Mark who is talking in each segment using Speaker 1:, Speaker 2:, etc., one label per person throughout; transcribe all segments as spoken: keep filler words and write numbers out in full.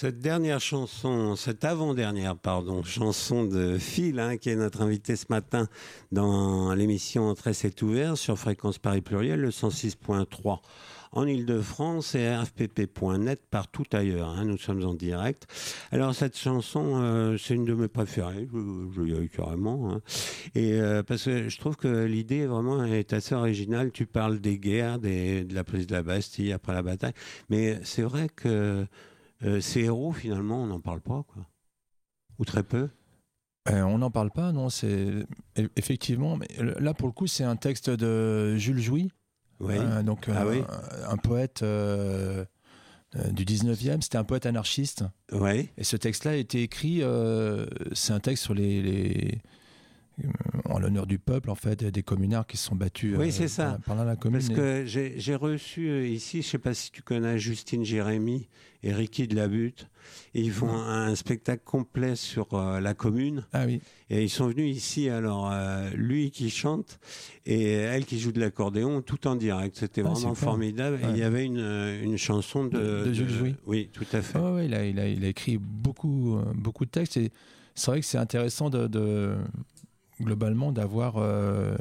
Speaker 1: Cette dernière chanson, cette avant-dernière, pardon, chanson de Phil, hein, qui est notre invité ce matin dans l'émission Entrée c'est ouvert sur Fréquence Paris Pluriel, le cent six point trois en Ile-de-France et R F P P point net partout ailleurs. Hein, nous sommes en direct. Alors cette chanson, euh, c'est une de mes préférées, je, je y ai eu carrément. Hein. Et euh, parce que je trouve que l'idée vraiment est assez originale. Tu parles des guerres, des, de la prise de la Bastille après la bataille, mais c'est vrai que euh, ces héros finalement, on n'en parle pas, quoi, ou très peu.
Speaker 2: Euh, on n'en parle pas, non. C'est effectivement, mais là pour le coup, c'est un texte de Jules Jouy.
Speaker 1: Oui.
Speaker 2: Euh, donc
Speaker 1: ah,
Speaker 2: euh,
Speaker 1: oui.
Speaker 2: un, un poète euh, euh, du dix-neuvième, c'était un poète anarchiste.
Speaker 1: Oui.
Speaker 2: Et ce texte-là a été écrit, euh, c'est un texte sur les, les euh, en l'honneur du peuple, en fait, des communards qui se sont battus.
Speaker 1: Oui,
Speaker 2: euh,
Speaker 1: c'est ça.
Speaker 2: Pendant la commune.
Speaker 1: Parce
Speaker 2: et...
Speaker 1: que j'ai, j'ai reçu ici, je ne sais pas si tu connais Justine Jérémy et Ricky de la Butte. Et ils font un, un spectacle complet sur euh, la commune.
Speaker 2: Ah oui.
Speaker 1: Et ils sont venus ici, alors euh, lui qui chante et elle qui joue de l'accordéon, tout en direct. C'était
Speaker 2: ah,
Speaker 1: vraiment
Speaker 2: super.
Speaker 1: formidable.
Speaker 2: Ouais.
Speaker 1: Et il y avait une, une chanson de,
Speaker 2: de, de Jules Jouy.
Speaker 1: Oui, tout à fait.
Speaker 2: Oh, ouais, il, a, il, a, il a écrit beaucoup, beaucoup de textes. Et c'est vrai que c'est intéressant de, de globalement d'avoir euh,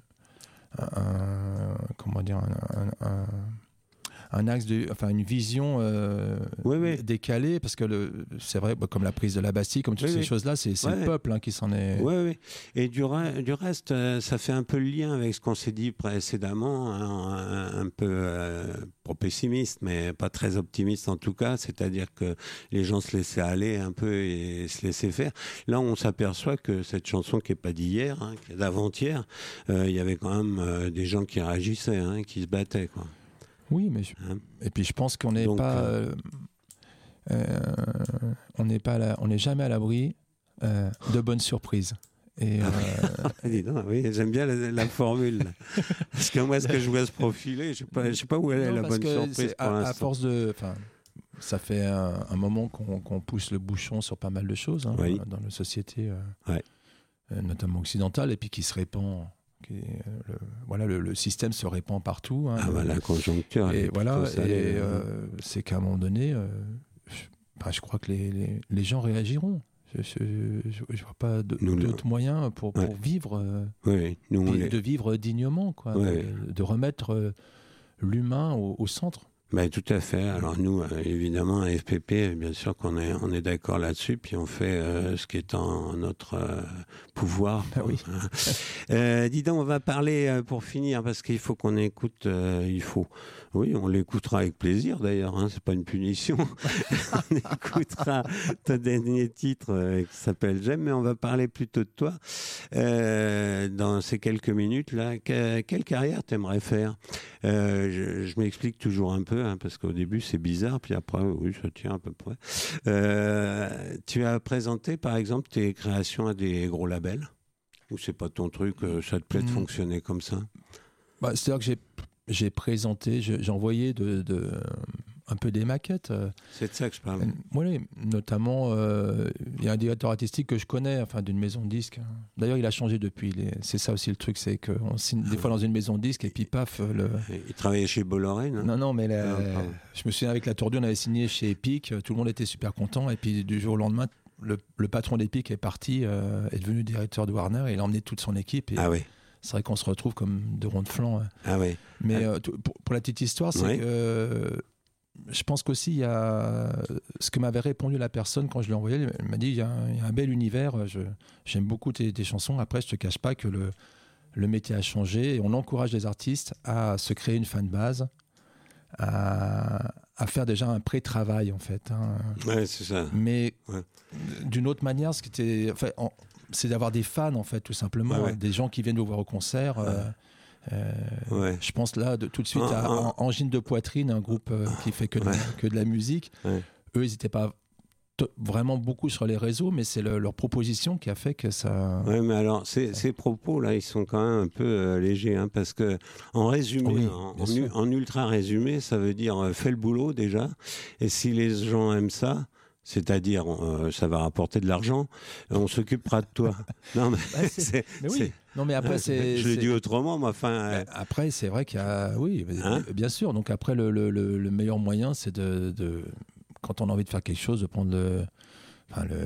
Speaker 2: un, comment dire, un, un, un un axe de, enfin une vision euh,
Speaker 1: oui, oui.
Speaker 2: décalée, parce que le, c'est vrai, bah, comme la prise de la Bastille, comme toutes
Speaker 1: oui,
Speaker 2: ces
Speaker 1: oui.
Speaker 2: choses-là, c'est, c'est
Speaker 1: ouais.
Speaker 2: le peuple hein, qui s'en est...
Speaker 1: Oui, oui. Et du, re- du reste, euh, ça fait un peu le lien avec ce qu'on s'est dit précédemment, hein, un, un peu euh, trop pessimiste, mais pas très optimiste en tout cas, c'est-à-dire que les gens se laissaient aller un peu et se laissaient faire. Là, on s'aperçoit que cette chanson qui n'est pas d'hier, hein, qui est d'avant-hier, euh, il y avait quand même euh, des gens qui réagissaient, hein, qui se battaient, quoi.
Speaker 2: Oui, mais je... hein? Et puis je pense qu'on n'est pas, euh, euh, on n'est pas, là, on n'est jamais à l'abri euh, de bonnes surprises. Et
Speaker 1: ah,
Speaker 2: euh...
Speaker 1: oui. Dis donc, oui, j'aime bien la, la formule. Parce que moi, ce que je vois se profiler, je ne sais, sais pas où elle est non, la bonne surprise pour
Speaker 2: à,
Speaker 1: l'instant.
Speaker 2: À force de, ça fait un, un moment qu'on, qu'on pousse le bouchon sur pas mal de choses hein,
Speaker 1: oui.
Speaker 2: dans la société, euh,
Speaker 1: ouais.
Speaker 2: euh, notamment occidentale, et puis qui se répand. Qui, le, voilà, le, le système se répand partout. Hein,
Speaker 1: ah,
Speaker 2: le,
Speaker 1: bah, la conjoncture.
Speaker 2: Et voilà,
Speaker 1: et
Speaker 2: euh, c'est qu'à un moment donné, euh, je, bah, je crois que les, les, les gens réagiront. Je ne vois pas de,
Speaker 1: nous,
Speaker 2: d'autres le... moyens pour, pour
Speaker 1: ouais.
Speaker 2: vivre, euh,
Speaker 1: oui, nous,
Speaker 2: de,
Speaker 1: les...
Speaker 2: de vivre dignement, quoi,
Speaker 1: ouais.
Speaker 2: de, de remettre euh, l'humain au, au centre.
Speaker 1: Ben, tout à fait. Alors nous, euh, évidemment, à F P P, bien sûr qu'on est, on est d'accord là-dessus, puis on fait euh, ce qui est en notre euh, pouvoir.
Speaker 2: Ah oui.
Speaker 1: euh, dis donc, on va parler, euh, pour finir, parce qu'il faut qu'on écoute, euh, il faut, oui, on l'écoutera avec plaisir d'ailleurs, hein, c'est pas une punition. On écoutera ton dernier titre euh, qui s'appelle J'aime, mais on va parler plutôt de toi. Euh, dans ces quelques minutes-là, que, quelle carrière t'aimerais faire? euh, je, je m'explique toujours un peu, hein, parce qu'au début c'est bizarre, puis après oui ça tient à peu près. Euh, tu as présenté par exemple tes créations à des gros labels, ou c'est pas ton truc, ça te plaît de mmh. fonctionner comme ça? Bah,
Speaker 2: c'est-à-dire que j'ai, j'ai présenté, j'ai, j'ai envoyé de, de, un peu des maquettes.
Speaker 1: C'est de ça que je parle.
Speaker 2: Oui, notamment il euh, y a un directeur artistique que je connais, enfin d'une maison de disques. D'ailleurs il a changé depuis, les... c'est ça aussi le truc, c'est qu'on signe des fois dans une maison de disques et puis paf. Le...
Speaker 1: Il travaillait chez Bolloré, non?
Speaker 2: Non, non, mais la... non, je me souviens avec La Tordue, on avait signé chez Epic, tout le monde était super content et puis du jour au lendemain, le, le patron d'Epic est parti, euh, est devenu directeur de Warner et il a emmené toute son équipe. Et...
Speaker 1: Ah oui.
Speaker 2: C'est vrai qu'on se retrouve comme deux ronds de flanc.
Speaker 1: Ah oui.
Speaker 2: Mais
Speaker 1: ah.
Speaker 2: Euh, pour, pour la petite histoire, c'est
Speaker 1: oui.
Speaker 2: que euh, je pense qu'aussi il y a ce que m'avait répondu la personne quand je l'ai envoyé. Elle m'a dit il y a un, il y a un bel univers. Je, j'aime beaucoup tes, tes chansons. Après, je te cache pas que le le métier a changé et on encourage les artistes à se créer une fanbase, à à faire déjà un pré-travail en fait. Hein.
Speaker 1: Ouais, c'est ça.
Speaker 2: Mais
Speaker 1: ouais.
Speaker 2: d'une autre manière, ce qui était, enfin, en, c'est d'avoir des fans en fait, tout simplement,
Speaker 1: ouais, ouais.
Speaker 2: des gens qui viennent nous voir au concert.
Speaker 1: Ouais.
Speaker 2: Euh, Euh,
Speaker 1: ouais.
Speaker 2: Je pense là de, tout de suite
Speaker 1: ah,
Speaker 2: à
Speaker 1: ah,
Speaker 2: Angine de Poitrine, un groupe euh, qui fait que de,
Speaker 1: ouais.
Speaker 2: que de la musique.
Speaker 1: Ouais.
Speaker 2: Eux, ils n'étaient pas t- vraiment beaucoup sur les réseaux, mais c'est le, leur proposition qui a fait que ça...
Speaker 1: Oui, mais alors, ces, ces propos-là, ils sont quand même un peu euh, légers, hein, parce que en résumé,
Speaker 2: oui,
Speaker 1: en, en, en ultra résumé, ça veut dire euh, fais le boulot déjà, et si les gens aiment ça, c'est-à-dire euh, ça va rapporter de l'argent, on s'occupera de toi. Non, mais,
Speaker 2: bah, c'est,
Speaker 1: c'est,
Speaker 2: mais oui.
Speaker 1: c'est,
Speaker 2: non, mais après, c'est...
Speaker 1: Je l'ai dit autrement, mais enfin... Euh...
Speaker 2: Après, c'est vrai qu'il y a... Oui,
Speaker 1: hein
Speaker 2: bien sûr. Donc après, le, le, le meilleur moyen, c'est de... de quand on a envie de faire quelque chose, de prendre le, enfin le,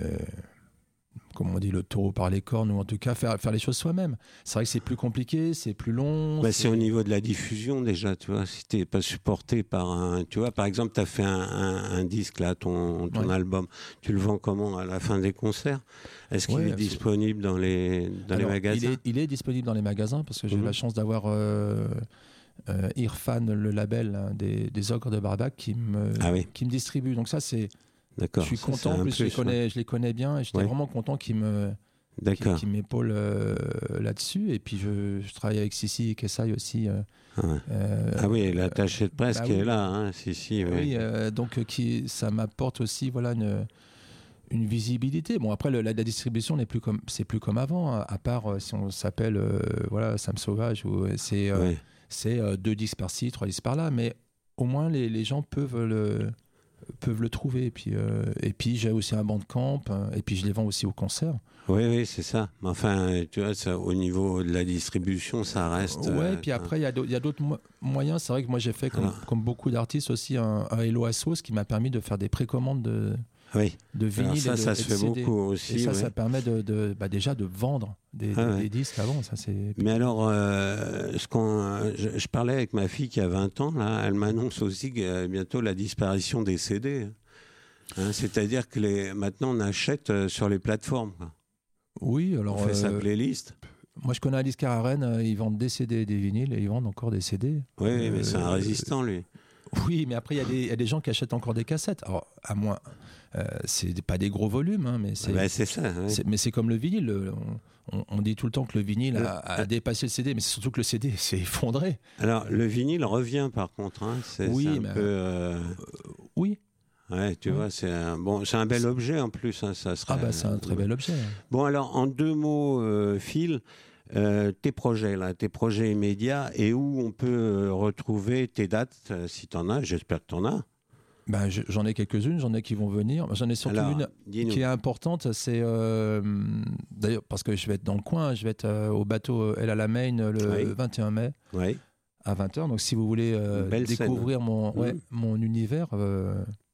Speaker 2: comme on dit, le taureau par les cornes, ou en tout cas faire, faire les choses soi-même. C'est vrai que c'est plus compliqué, c'est plus long.
Speaker 1: Bah,
Speaker 2: c'est...
Speaker 1: c'est au niveau de la diffusion déjà, tu vois. Si t'es pas supporté par un, tu vois, par exemple, tu as fait un, un, un disque là, ton, ton
Speaker 2: Ouais.
Speaker 1: album. Tu le vends comment à la fin des concerts? Est-ce qu'il
Speaker 2: Ouais,
Speaker 1: est disponible dans les dans
Speaker 2: Alors,
Speaker 1: les magasins?
Speaker 2: il est, il est disponible dans les magasins parce que j'ai
Speaker 1: Mhm.
Speaker 2: eu la chance d'avoir euh, euh, Irfan, le label hein, des, des Ogres de Barbac, qui me,
Speaker 1: Ah oui.
Speaker 2: qui me distribue. Donc ça, c'est,
Speaker 1: D'accord.
Speaker 2: je suis
Speaker 1: Ça,
Speaker 2: content.
Speaker 1: c'est
Speaker 2: En
Speaker 1: un
Speaker 2: plus, je les
Speaker 1: plus,
Speaker 2: connais,
Speaker 1: ouais.
Speaker 2: je les connais bien et j'étais
Speaker 1: Ouais.
Speaker 2: vraiment content qu'ils me, qui,
Speaker 1: D'accord.
Speaker 2: qui m'épaule euh, là-dessus. Et puis, je, je travaille avec Sissi et Kessaï aussi. euh,
Speaker 1: Ah, ouais.
Speaker 2: euh,
Speaker 1: Ah oui, l'attaché de presse
Speaker 2: bah
Speaker 1: qui
Speaker 2: oui.
Speaker 1: est là, hein. Si, si.
Speaker 2: oui,
Speaker 1: Oui.
Speaker 2: euh, donc euh, qui, ça m'apporte aussi voilà, une, une visibilité. Bon, après, le, la, la distribution n'est plus comme, c'est plus comme avant, hein, à part euh, si on s'appelle euh, voilà, Sam Sauvage, ou c'est, euh,
Speaker 1: Ouais.
Speaker 2: c'est euh, deux disques par-ci, trois disques par-là, mais au moins les, les gens peuvent le, peuvent le trouver. Et puis, euh, et puis j'ai aussi un banc de camp, hein, et puis je les vends aussi au concert.
Speaker 1: Oui, oui, c'est ça. Mais enfin, tu vois, ça, au niveau de la distribution, ça reste.
Speaker 2: Ouais,
Speaker 1: euh,
Speaker 2: puis après, il y a d'au- il y a d'autres mo- moyens. C'est vrai que moi, j'ai fait, comme,
Speaker 1: Alors.
Speaker 2: comme beaucoup d'artistes aussi, un, un Hello à sauce qui m'a permis de faire des précommandes de,
Speaker 1: Oui.
Speaker 2: de
Speaker 1: Alors
Speaker 2: vinyle
Speaker 1: ça,
Speaker 2: et de,
Speaker 1: ça
Speaker 2: et
Speaker 1: se
Speaker 2: de
Speaker 1: fait
Speaker 2: C D.
Speaker 1: beaucoup aussi.
Speaker 2: Et ça,
Speaker 1: ouais.
Speaker 2: ça permet de, de, bah déjà de vendre des,
Speaker 1: Ah
Speaker 2: des-
Speaker 1: ouais.
Speaker 2: des disques avant. Ça, c'est...
Speaker 1: Mais alors, euh, ce qu'on, euh, je, je parlais avec ma fille qui a vingt ans, là, elle m'annonce aussi que, euh, bientôt la disparition des C D. Hein, c'est-à-dire que les, maintenant, on achète euh, sur les plateformes. Quoi.
Speaker 2: Oui,
Speaker 1: On
Speaker 2: alors
Speaker 1: fait sa
Speaker 2: euh,
Speaker 1: playlist.
Speaker 2: moi je connais un disquaire à Rennes, euh, ils vendent des C D et des vinyles et ils vendent encore des C D.
Speaker 1: Oui, oui, mais c'est un
Speaker 2: Euh,
Speaker 1: résistant, lui.
Speaker 2: Oui, mais après il y, a des- il y a des gens qui achètent encore des cassettes. Alors à moins, euh, c'est pas des gros volumes, hein, mais c'est,
Speaker 1: Ben, c'est ça. oui.
Speaker 2: c'est- mais c'est comme le vinyle. le- On, on dit tout le temps que le vinyle a, a
Speaker 1: Euh,
Speaker 2: dépassé le C D, mais c'est surtout que le C D s'est effondré.
Speaker 1: Alors, le vinyle revient, par contre. Hein, c'est,
Speaker 2: Oui,
Speaker 1: c'est un
Speaker 2: mais-
Speaker 1: peu... euh,
Speaker 2: Oui.
Speaker 1: ouais, tu
Speaker 2: Ouais.
Speaker 1: vois, c'est un, bon, c'est un bel objet, en plus. Hein, ça serait,
Speaker 2: Ah bah c'est un très bel objet.
Speaker 1: Bon, alors, en deux mots, euh, Phil, euh, tes projets, là, tes projets immédiats, et où on peut euh, retrouver tes dates, euh, si tu en as, j'espère que tu en as.
Speaker 2: Bah, je- j'en ai quelques-unes, j'en ai qui vont venir. J'en ai surtout
Speaker 1: Alors,
Speaker 2: une
Speaker 1: dis-nous.
Speaker 2: qui est importante, c'est euh, d'ailleurs parce que je vais être dans le coin, je vais être euh, au bateau El Alamein le
Speaker 1: Oui.
Speaker 2: vingt et un mai
Speaker 1: Oui,
Speaker 2: à vingt heures. Donc si vous voulez euh,
Speaker 1: Une belle
Speaker 2: découvrir mon, ouais,
Speaker 1: Mhm.
Speaker 2: mon univers, euh,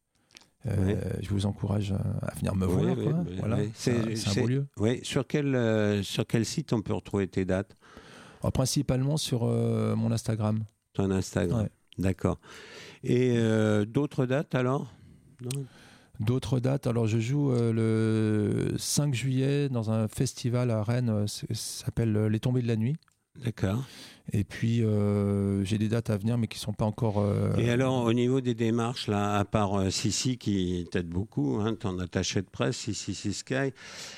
Speaker 2: euh,
Speaker 1: Oui.
Speaker 2: je vous encourage à venir me
Speaker 1: Oui,
Speaker 2: voir.
Speaker 1: oui,
Speaker 2: quoi.
Speaker 1: oui,
Speaker 2: Voilà,
Speaker 1: oui.
Speaker 2: c'est, un-
Speaker 1: C'est-
Speaker 2: c'est un
Speaker 1: c'est-
Speaker 2: beau lieu.
Speaker 1: oui. Sur quel, euh, sur quel site on peut retrouver tes dates?
Speaker 2: Alors, principalement sur euh, mon Instagram.
Speaker 1: Ton Instagram.
Speaker 2: Ouais.
Speaker 1: D'accord. Et euh, d'autres dates, alors? Non.
Speaker 2: D'autres dates, alors je joue euh, le cinq juillet dans un festival à Rennes, euh, c'est- ça s'appelle euh, Les Tombées de la Nuit.
Speaker 1: D'accord.
Speaker 2: Et puis euh, j'ai des dates à venir mais qui ne sont pas encore... euh,
Speaker 1: Et alors, au niveau des démarches, là, à part euh, Sissi qui t'aide beaucoup, hein, ton attaché de presse, Sissi Sissi Sky,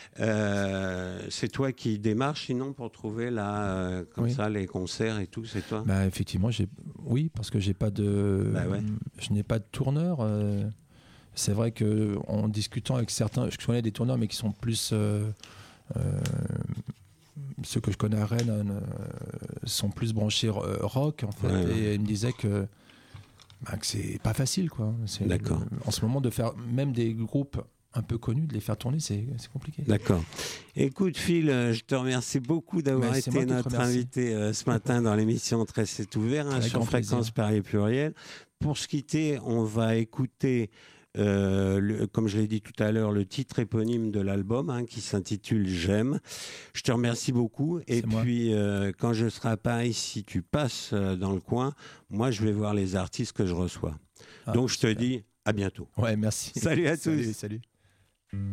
Speaker 1: euh, c'est toi qui démarches sinon pour trouver là, euh, comme
Speaker 2: Oui.
Speaker 1: ça, les concerts et tout, c'est toi?
Speaker 2: Bah, effectivement, j'ai... oui, parce que j'ai pas de...
Speaker 1: Bah ouais.
Speaker 2: je n'ai pas de tourneur. euh, C'est vrai qu'en discutant avec certains, je connais des tourneurs mais qui sont plus... euh, euh, ceux que je connais à Rennes euh, sont plus branchés euh, rock en fait,
Speaker 1: Ouais, ouais.
Speaker 2: et ils me disaient que, bah, que c'est pas facile quoi. C'est,
Speaker 1: D'accord.
Speaker 2: en ce moment de faire même des groupes un peu connus, de les faire tourner, c'est, c'est compliqué.
Speaker 1: D'accord. Écoute, Phil, euh, je te remercie beaucoup d'avoir
Speaker 2: Mais c'est
Speaker 1: été
Speaker 2: moi qui te
Speaker 1: notre
Speaker 2: remercie.
Speaker 1: invité euh, ce matin dans l'émission Très C'est Ouvert hein,
Speaker 2: Avec
Speaker 1: sur
Speaker 2: grand
Speaker 1: Fréquence
Speaker 2: plaisir.
Speaker 1: Paris Pluriel. Pour se quitter, on va écouter, euh, le- comme je l'ai dit tout à l'heure, le titre éponyme de l'album hein, qui s'intitule J'aime. Je te remercie beaucoup. Et
Speaker 2: C'est moi.
Speaker 1: puis, euh, quand je serai à Paris, si tu passes euh, dans le coin, moi, je vais voir les artistes que je reçois.
Speaker 2: Ah,
Speaker 1: Donc, je te
Speaker 2: super.
Speaker 1: dis à bientôt.
Speaker 2: Ouais, merci.
Speaker 1: Salut à
Speaker 2: Salut,
Speaker 1: tous.
Speaker 2: salut.